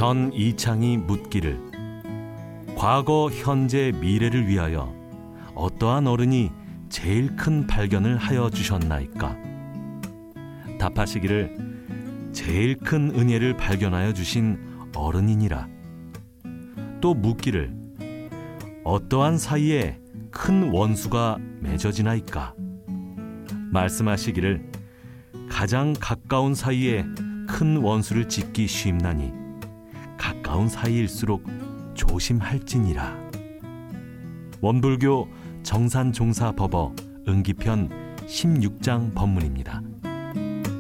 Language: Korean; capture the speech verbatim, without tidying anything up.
전 이창이 묻기를 과거, 현재, 미래를 위하여 어떠한 어른이 제일 큰 발견을 하여 주셨나이까? 답하시기를 제일 큰 은혜를 발견하여 주신 어른이니라. 또 묻기를 어떠한 사이에 큰 원수가 맺어지나이까? 말씀하시기를 가장 가까운 사이에 큰 원수를 짓기 쉽나니 가까운 사이일수록 조심할지니라. 원불교 정산종사법어 응기편 십육 장 법문입니다.